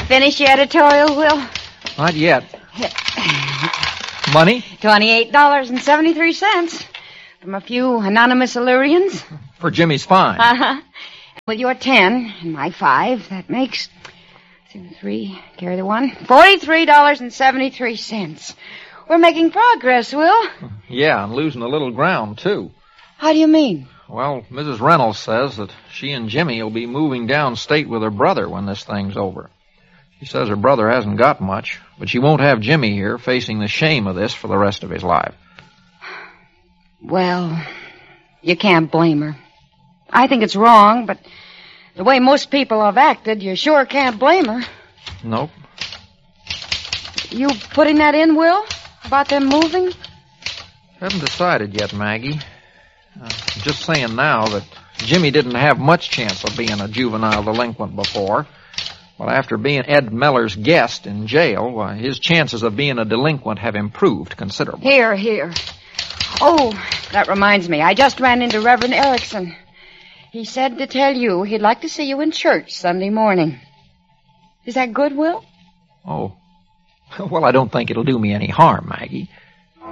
Finish your editorial, Will? Not yet. Money? $28.73 from a few anonymous Illyrians. For Jimmy's fine. Uh-huh. With your 10 and my 5, that makes 3, carry the 1, $43.73. We're making progress, Will. Yeah, and losing a little ground, too. How do you mean? Well, Mrs. Reynolds says that she and Jimmy will be moving downstate with her brother when this thing's over. She says her brother hasn't got much, but she won't have Jimmy here facing the shame of this for the rest of his life. Well, you can't blame her. I think it's wrong, but the way most people have acted, you sure can't blame her. Nope. You putting that in, Will? About them moving? Haven't decided yet, Maggie. I'm just saying now that Jimmy didn't have much chance of being a juvenile delinquent before. Well, after being Ed Meller's guest in jail, his chances of being a delinquent have improved considerably. Here. Oh, that reminds me. I just ran into Reverend Erickson. He said to tell you he'd like to see you in church Sunday morning. Is that good, Will? Oh. Well, I don't think it'll do me any harm, Maggie.